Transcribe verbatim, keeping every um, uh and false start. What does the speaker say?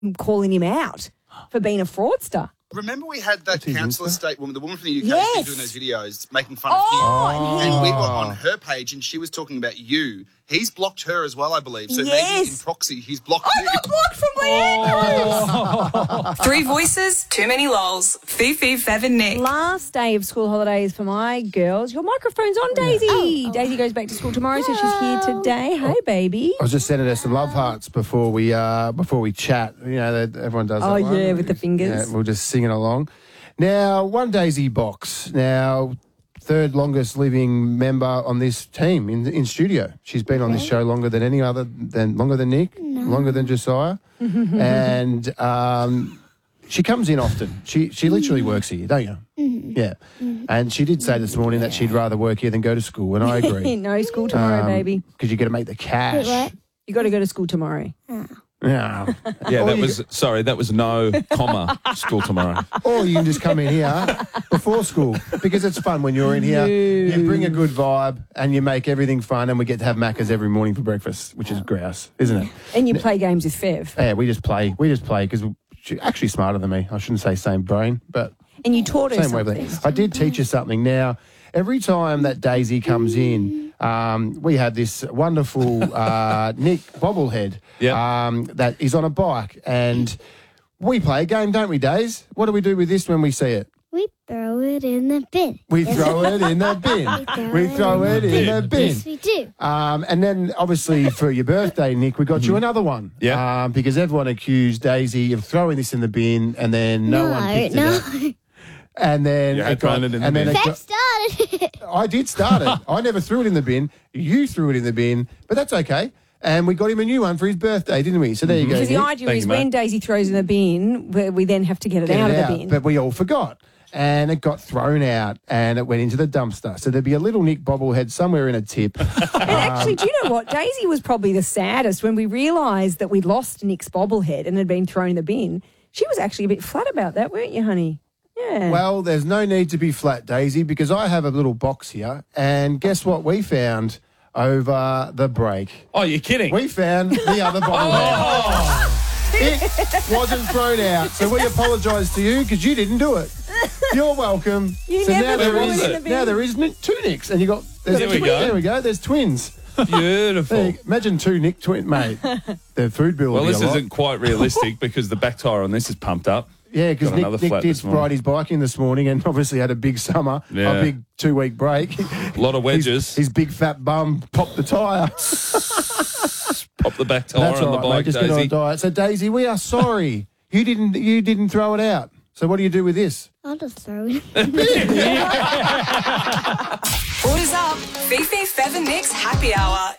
calling him out for being a fraudster. Remember we had that council estate woman, the woman from the U K Yes. who's been doing those videos, making fun Oh, of him. and And he- we were on her page and she was talking about you. He's blocked her as well, I believe. So maybe Yes. in proxy he's blocked I you. got blocked from Leandros. Three voices, too many lols. Fifi, Fev and Nick. Last day of school holidays for my girls. Your microphone's on, Daisy. Daisy goes back to school tomorrow, so she's here today. Hey, baby. I was just sending her some love hearts before we uh, before we chat. You know, that everyone does. Oh, that one. yeah, with the fingers. Yeah, we're just singing along. Now, one Daisy box. Now, third longest living member on this team in in studio. She's been on this show longer than any other, than longer than Nick, longer than Josiah, and um, she comes in often. She she literally works here, don't you? Yeah, and she did say this morning that she'd rather work here than go to school, and I agree. No school tomorrow, baby. Because you got to make the cash. You got to go to school tomorrow. Yeah. Yeah, Or that you- was, sorry, that was no comma, school tomorrow. Or you can just come in here before school because it's fun when you're in here. You bring a good vibe and you make everything fun, and we get to have Maccas every morning for breakfast, which is grouse, isn't it? And you play games with Fev. Yeah, we just play. We just play because she's actually smarter than me. I shouldn't say same brain, but And you taught her same something. wavelength. I did teach her something. Now, every time that Daisy comes in, um, we have this wonderful uh, Nick bobblehead Yep. um, that is on a bike, and we play a game, don't we, Days? What do we do with this when we see it? We throw it in the bin. We throw it in the bin. We throw it in the bin. Yes, we do. Um, and then, obviously, for your birthday, Nick, we got you another one. Yeah. Um, because everyone accused Daisy of throwing this in the bin, and then no, No, one picked no. it up. And then You had it got, thrown it in the and then bin. it Feb got- started it. I did start it. I never threw it in the bin. You threw it in the bin, but that's okay. And we got him a new one for his birthday, didn't we? So there you go. Because the Nick. idea Thank is you, when mate. Daisy throws in the bin, we we then have to get it Get out it of out, the bin. But we all forgot. And it got thrown out and it went into the dumpster. So there'd be a little Nick bobblehead somewhere in a tip. And actually, do you know what? Daisy was probably the saddest when we realised that we'd lost Nick's bobblehead and had been thrown in the bin. She was actually a bit flat about that, weren't you, honey? Yeah. Well, there's no need to be flat, Daisy, because I have a little box here. And guess what we found over the break? Oh, you're kidding? We found the other bobblehead. It wasn't thrown out. So we apologise to you because you didn't do it. You're welcome. You so never now there threw is it in the bin. now there is Nick, two Nicks, and you got there's There we twins. go. There we go. There's twins. Beautiful. There you- imagine two Nick twin, mate. The food bill. Well, will be this a lot. isn't quite realistic because the back tyre on this is pumped up. Yeah, because Got another Nick, Nick flat did this morning. ride his bike in this morning and obviously had a big summer, Yeah. a big two-week break. A lot of wedges. His, his big fat bum popped the tyre. Pop the back tyre That's on all the right, mate. bike, Just get on a Daisy. diet. So, Daisy, we are sorry. you didn't. You didn't throw it out. So, what do you do with this? I'll just throw it. Orders up. Fifi, Fev and Nick's happy hour.